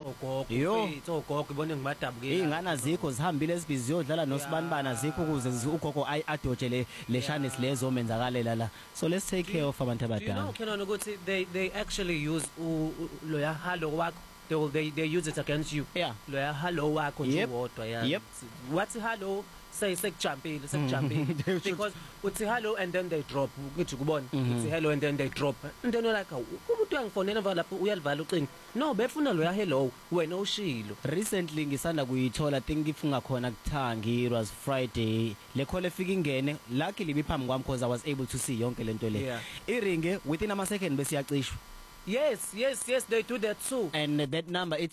ogogo ibona ngibadabukile ingane azikho zihambile ezibhizi yodlala noSibanibana azikho ukuze ugogo adoje le shanes lezo menzakalela la so let's take care of abantu abadala. You know Kenon ukuthi they actually use loya halo wakho they use it against you. Yeah. Loya halo wakho nje wodwa Yep. What's hello say sekujumpile because uthi hello and then they drop ukuthi kubona uthi hello and then they drop and then like umuntu uyangifonela mva lapho uyalivala ucingo no befuna lo ya hello wena ushilo. Recently ngisanda kuyithola think ifunga khona kuthangi it was Friday le call efika ingene luckily biphambi kwami because I was able to see yonke lento le iringe within ama second bese yacishwa. Yes, they do that too. And that number it's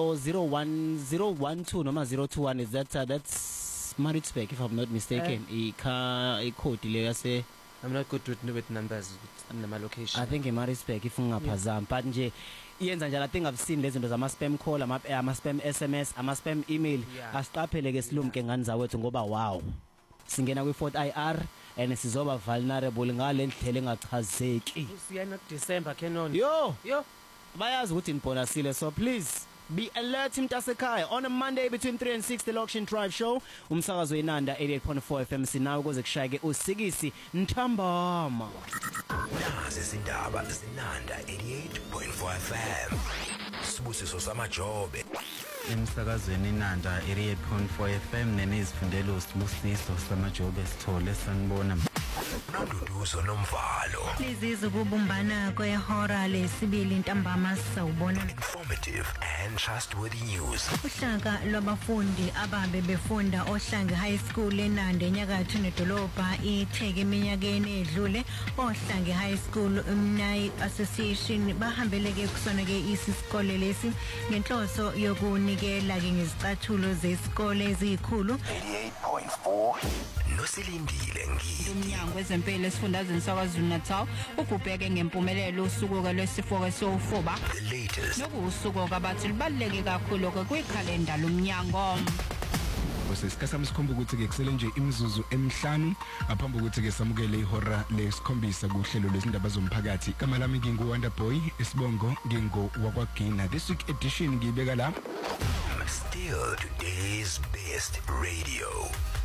001012 noma 021 is that's Maritzburg if I'm not mistaken. I code le yase I'm not good with numbers nama location. I think Maritzburg if ungaphazama but nje iyenza njalo I think I've seen lezo zinto zama spam call ama spam SMS ama spam email asiqaphele ke silumke ngani zawethu ngoba wow singena kwi 4th IR and sizoba vulnerable ngale ndlela engachazeki. Siyena December Kenon. Yo bayazi ukuthi nibonasile so please be alert mtasekhaya on a Monday between 3 and 6 the Loction Drive show umsakazo weNanda 88.4 FM sinawe kuze kushayeke usikisi Ntambama. Nazi izindaba zeNanda 88.4 FM. Sibusiso samajobe. Emsakazweni iNanda 88.4 FM nenizifundelo sibusiso samajobe sithole sanibona. Nonduduzo nomvalo. Lizizo kubumbana kwehora lesibili Ntambama sawubona. Informative and trustworthy news. Uhlaka lwabafundi ababe befunda Ohlange High School eNanda enyakatho nedolobha itheke eminyakeni edlule Ohlange High School Umnayi Association bahambeleke kusona ke isikole lesi ngenhloso yokunikela ke ngezicathulo zesikole ezikhulu 88.4 nosilindile ngini. Umnyango wezempilo esifundazweni saKwaZulu-Natal ubhubheke ngempumelelo usuku lwesifo sofuba. The latest. Nokusuku abathi libaleke kakhulu kwikhalenda lomnyango. Sesikhathami sikhomba ukuthi ke kusele nje imizuzu emihlanu ngaphambi kokuthi ke samukele ihora lesikhombisa kuhlelo lezindaba zomphakathi. Igama lami nginguWonderboy Isibongo ngingo wakwagina. This week edition ngibeka la Still today's best radio.